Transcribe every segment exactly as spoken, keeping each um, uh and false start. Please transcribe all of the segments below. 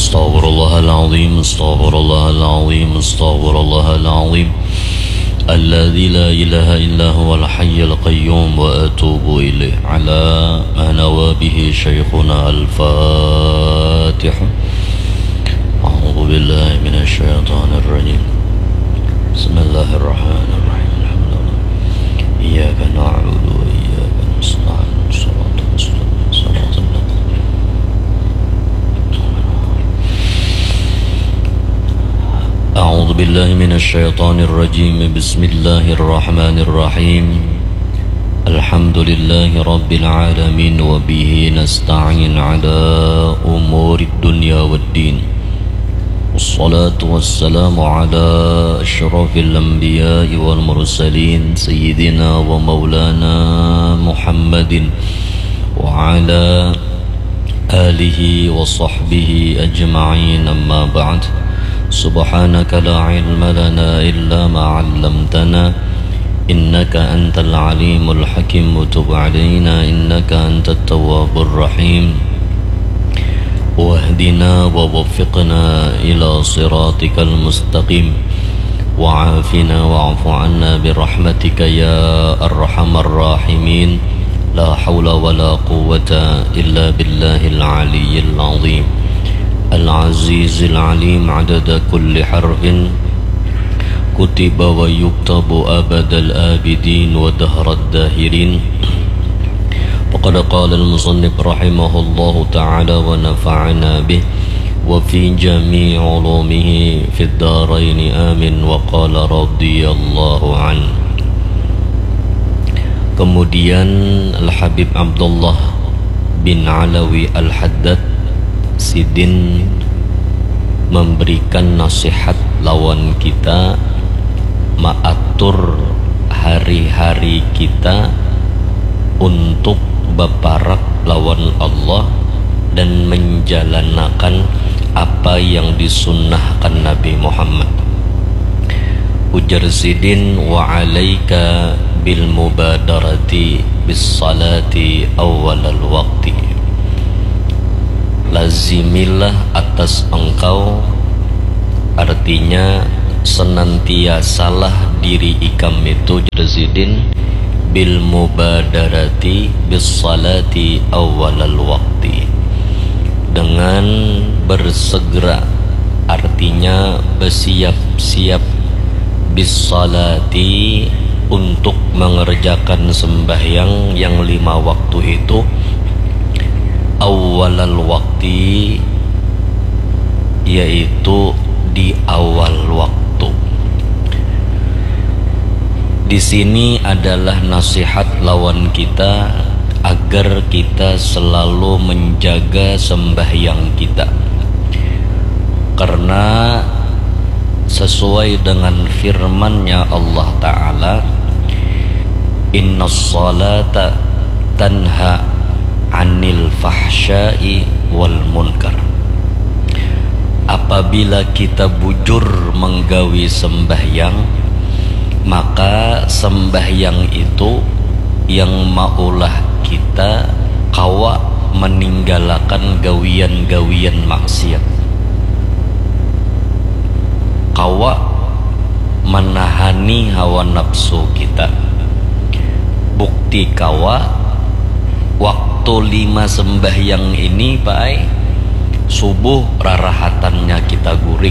استغفر الله العظيم استغفر الله العظيم استغفر الله العظيم الذي لا إله إلا هو الحي القيوم وأتوب إليه على ما نوى به شيخنا الفاتحة. أعوذ بالله من الشيطان الرجيم بسم الله الرحمن الرحيم الحمد لله إياك نعبد وإياك نستعين صراط المستقيم صراط الذين أعوذ بالله من الشيطان الرجيم بسم الله الرحمن الرحيم الحمد لله رب العالمين وبه نستعين على أمور الدنيا والدين والصلاة والسلام على أشرف الأنبياء والمرسلين سيدنا ومولانا محمد وعلى آله وصحبه أجمعين أما بعد سبحانك لا علم لنا إلا ما علمتنا إنك أنت العليم الحكيم وتب علينا إنك أنت التواب الرحيم واهدنا ووفقنا إلى صراطك المستقيم وعافنا واعف عنا برحمتك يا أرحم الراحمين لا حول ولا قوة إلا بالله العلي العظيم العزيز العليم عدد كل حرف كتب ويكتب أبد الآبدين ودهر الداهرين. وقد قال المصنف رحمه الله تعالى ونفعنا به وفي جميع علومه في الدارين آمين وقال رضي الله عنه. Kemudian Al-Habib Abdullah bin Alawi Al-Haddad Sidin memberikan nasihat lawan kita maatur hari-hari kita untuk beparak lawan Allah dan menjalankan apa yang disunnahkan Nabi Muhammad. Ujar Sidin wa alaika bil mubadarati bis salati awwalal waqti. Lazimilah atas engkau, artinya senantiasalah diri ikam itu Jazidin bil mubadarati bis salati awwalal waqti, dengan bersegera, artinya bersiap-siap bis salati untuk mengerjakan sembahyang yang lima waktu itu awalal waktu, yaitu di awal waktu. Di sini adalah nasihat lawan kita agar kita selalu menjaga sembahyang kita, karena sesuai dengan firman-Nya Allah Ta'ala, inna salata tanha anil fahsyai wal munkar. Apabila kita bujur menggawi sembahyang, maka sembahyang itu yang maulah kita kawa meninggalkan gawian-gawian maksiat, kawa menahani hawa nafsu kita. Bukti kawa waktu lima sembahyang ini Pak, subuh rarahatannya kita guring,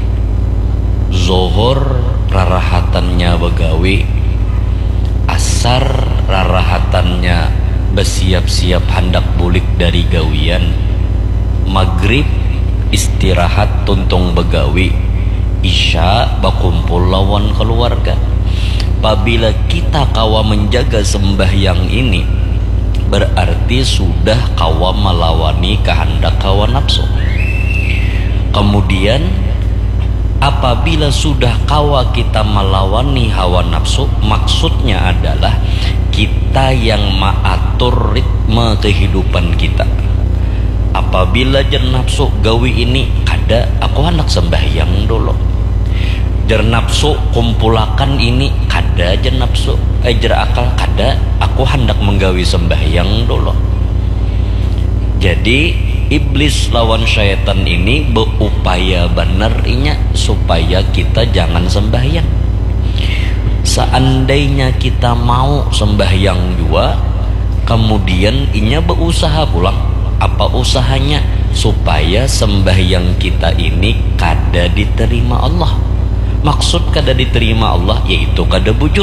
zohor rarahatannya begawi, asar rarahatannya bersiap-siap hendak bulik dari gawian, maghrib istirahat tuntung begawi, isya bakumpul lawan keluarga. Apabila kita kawa menjaga sembahyang ini, berarti sudah kawa melawani kehendak hawa nafsu. Kemudian apabila sudah kawa kita melawani hawa nafsu, maksudnya adalah kita yang mengatur ritme kehidupan kita. Apabila jen nafsu gawi ini kada, aku hendak sembahyang dulu. Jer nafsu kumpulakan ini kada, jen nafsu eh jer akal kada, aku hendak menggawi sembahyang dulu. Jadi iblis lawan syaitan ini berupaya benar inya supaya kita jangan sembahyang. Seandainya kita mau sembahyang juga, kemudian inya berusaha pulang. Apa usahanya? Supaya sembahyang kita ini kada diterima Allah. Maksud kada diterima Allah yaitu kada bujur.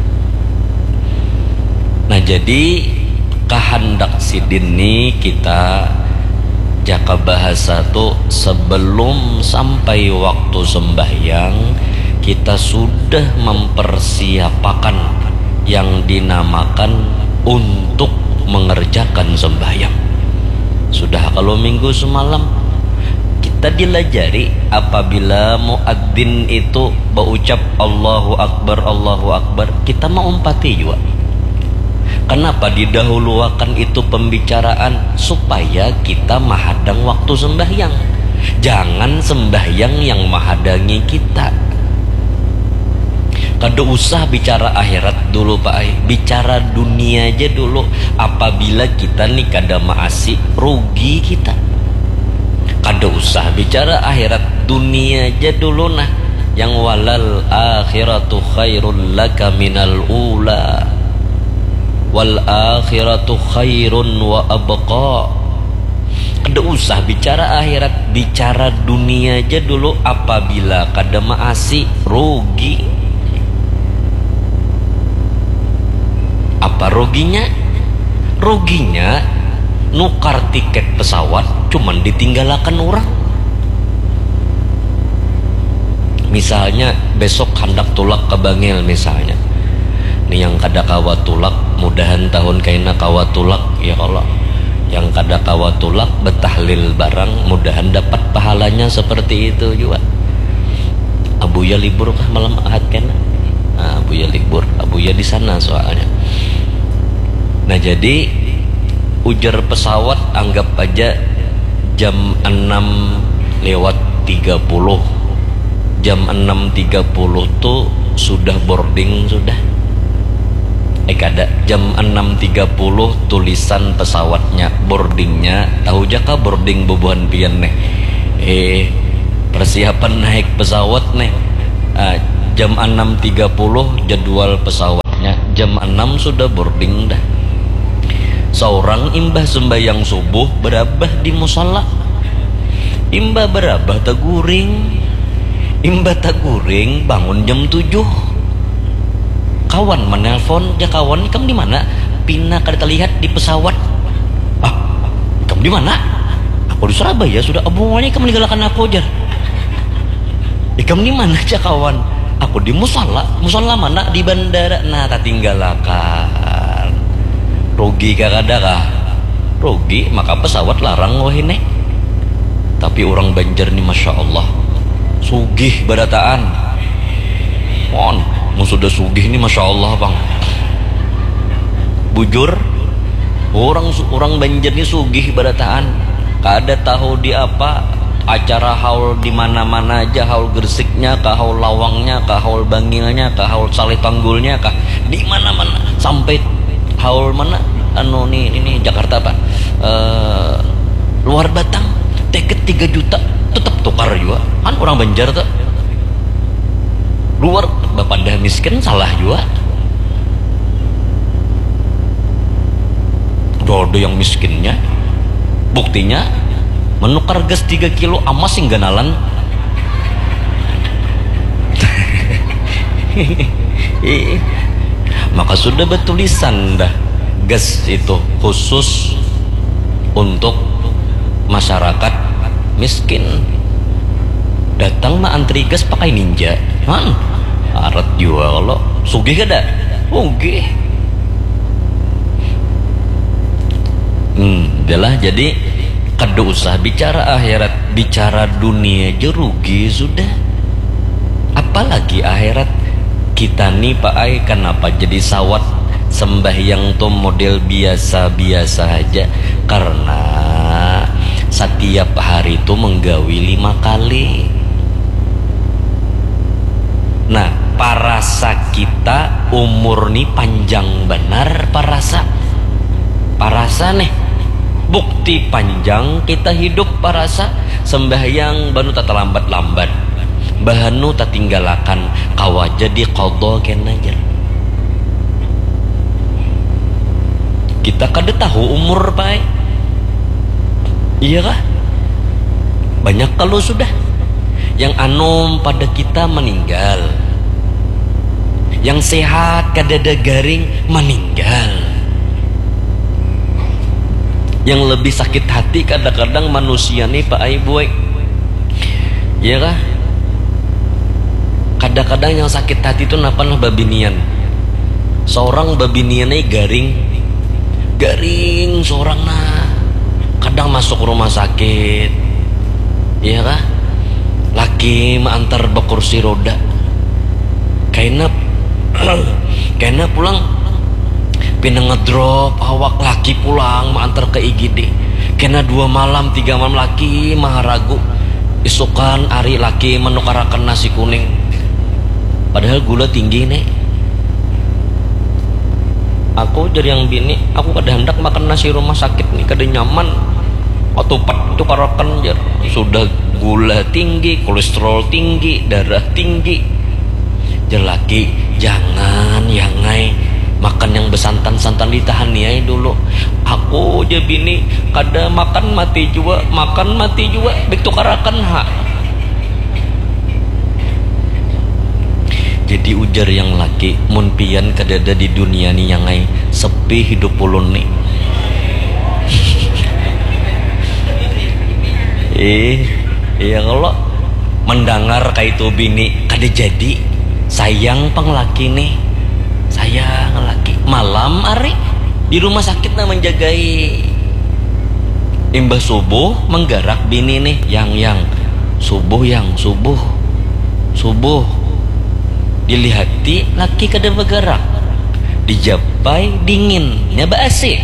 Nah jadi kehendak sidin nih kita jaka bahasa tuh sebelum sampai waktu sembahyang kita sudah mempersiapkan yang dinamakan untuk mengerjakan sembahyang. Sudah kalau minggu semalam kita dilajari apabila muadzin itu berucap Allahu Akbar Allahu Akbar, kita mau umpati juga. Kenapa didahulukan itu pembicaraan? Supaya kita menghadang waktu sembahyang. Jangan sembahyang yang menghadangi kita. Kada usah bicara akhirat dulu Pak Ai, bicara dunia aja dulu. Apabila kita nih kada maasi, rugi kita. Kada usah bicara akhirat, dunia aja dulu nah. Yang walal akhiratu khairul laka minal ula wal akhiratu khairun wa abqa. Kada usah bicara akhirat, bicara dunia aja dulu. Apabila kada maasi, rugi. Apa ruginya? Ruginya nukar tiket pesawat cuman ditinggalakan orang. Misalnya besok hendak tulak ke Bangil misalnya. Nih yang kada kawa tulak, mudahan tahun kaina kawa tulak ya Allah. Yang kada kawa tulak betahlil barang, mudahan dapat pahalanya seperti itu juga. Abuya libur kah malam Ahad kena? Nah, Abuya libur, Abuya di sana soalnya. Nah jadi ujar pesawat anggap aja jam enam lewat tiga puluh. Jam enam tiga puluh tuh sudah boarding sudah. Eh kada, jam enam tiga puluh tulisan pesawatnya, boardingnya. Tahu jaka boarding bubuhan pian nih. Eh persiapan naik pesawat nih. Ah, jam enam tiga puluh jadwal pesawatnya, jam enam sudah boarding dah. Seorang imbah sembahyang subuh berabah di musala. Imbah berabah taguring. Imbah taguring bangun jam tujuh. Kawan menelpon, "Ja kawan, kamu di mana?" "Pina kada terlihat di pesawat." "Ah, kamu di mana?" "Aku di Surabaya sudah." "Abungnya kamu meninggalkan aku jar." "Eh, kamu di mana ja kawan?" "Aku di musala." "Musala mana?" "Di bandara." Nah, tak tinggalakan. Rugi kah kada kah? Rugi, maka pesawat larang wah ini. Tapi orang Banjar ni masya Allah sugih barataan. Mon, mau sudah sugih ni masya Allah bang. Bujur, orang orang Banjar ni sugih barataan. Kada tahu di apa acara haul di mana-mana aja, haul Gresiknya, kah haul Lawangnya, kah haul Bangilnya, kah haul Saleh Panggulnya, kah di mana-mana sampai haul mana anu nih ini Jakarta Pak, uh, luar Batang tiket tiga juta tetap tukar juga kan orang Banjar tuh. Luar bapak dah miskin salah juga. Ada yang miskinnya buktinya menukar gas tiga kilo amas sing ganalan. Maka sudah bertulisan dah gas itu khusus untuk masyarakat miskin. Datang mah antri gas pakai ninja. Han, arat juga kalau sugih kada? Sugih. Hmm, adalah jadi kada usah bicara akhirat, bicara dunia aja rugi sudah. Apalagi akhirat. Kita nih Pak Ai kenapa jadi sawat sembahyang tuh model biasa-biasa aja? Karena setiap hari itu menggawi lima kali. Nah, parasa kita umur nih panjang benar parasa. Parasa nih bukti panjang kita hidup parasa sembahyang banu tata lambat-lambat bahanu tatinggalakan kawa jadi qadha kena jar. Kita kada tahu umur pai. Iya kah? Banyak kalau sudah yang anom pada kita meninggal, yang sehat kadada garing meninggal, yang lebih sakit hati kadang-kadang manusia nih Pak Ai Boy. Iya kah? Kadang-kadang yang sakit hati itu napa nah babinian. Seorang babiniannya garing, garing seorang nah. Kadang masuk rumah sakit, iya kah? Laki mengantar bekursi roda, kayaknya kayaknya pulang pindah ngedrop awak laki pulang mengantar ke I G D, kayaknya dua malam tiga malam laki maharagu isukan hari laki menukarakan nasi kuning, padahal gula tinggi nih. Aku jadi yang bini, aku kada hendak makan nasi rumah sakit nih, kada nyaman. Waktu itu parakan jar, sudah gula tinggi, kolesterol tinggi, darah tinggi. Jelaki jangan yangai makan yang besantan-santan, ditahan ya dulu. Aku aja bini kada makan mati juga, makan mati juga, bek tukarakan ha. Jadi ujar yang laki mun pian kadada di dunia ni yangai sepi hidup ulun nih. eh iya kalau mendengar kayak itu bini kada jadi sayang penglaki nih, sayang laki malam hari di rumah sakit nah menjagai imbah subuh menggarak bini nih yang yang subuh yang subuh subuh dilihati laki kada bergerak, dijapai dingin nyaba asik.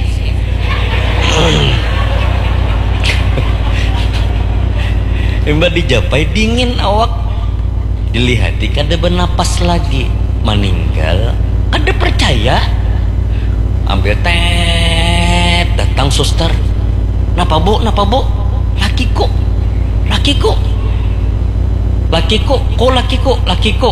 Mbak dijapai dingin awak, dilihati kada bernapas lagi, meninggal kada percaya. Ambil tet datang suster, napa bu napa bu, lakiku lakiku lakiku ko lakiku lakiku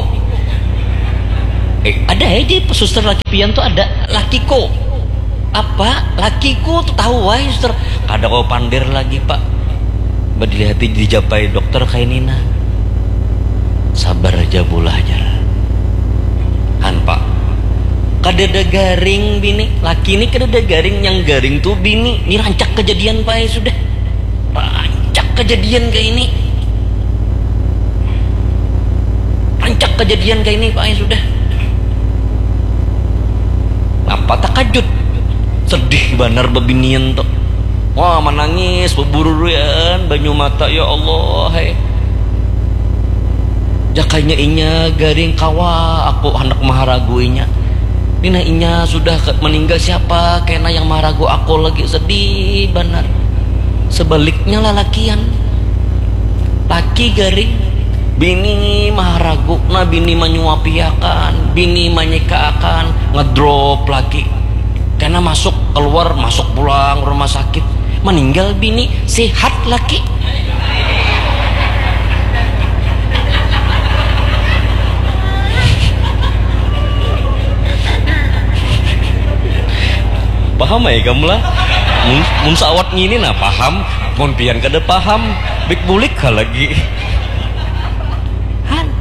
eh ada ya di suster laki pian tuh ada lakiku apa lakiku tuh tahu wah suster kada kau pandir lagi pak. Dilihat dijapai dokter kayak Nina, sabar aja bulah aja han pak. Kadada garing bini laki ini kadada garing, yang garing tuh bini. Ini rancak kejadian pak ya sudah, rancak kejadian kayak ini, rancak kejadian kayak ini pak ya sudah. Apa takajud sedih benar bebinian tuh. Wah menangis beburuan banyu mata ya Allah hai. Jakainya inya garing kawa aku hendak maharagu inya. Dina inya sudah meninggal siapa kena yang maharagu aku lagi sedih benar. Sebaliknya lah lakian, laki garing bini maharagu nah bini menyuapiakan, bini menyekaakan ngedrop laki karena masuk keluar masuk pulang rumah sakit. Meninggal bini sehat laki. Paham ya kamu lah mun, mun sawat ngini nah paham, mun pian kada paham bik bulik lagi. Han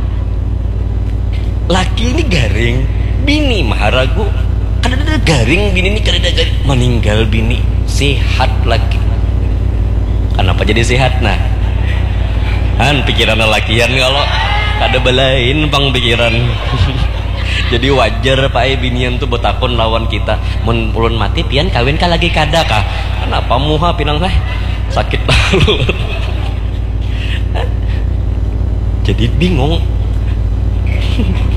laki ini garing, bini maharagu kada garing, bini ini kada garing, meninggal bini sehat lagi. Kenapa jadi sehat nah? Han pikiran lakian kalau kada belain bang pikiran. Jadi wajar pak e binian tuh betakon lawan kita. Mun ulun mati pian kawin ka lagi kada kah? Kenapa muha pinang teh sakit lalu. Jadi bingung.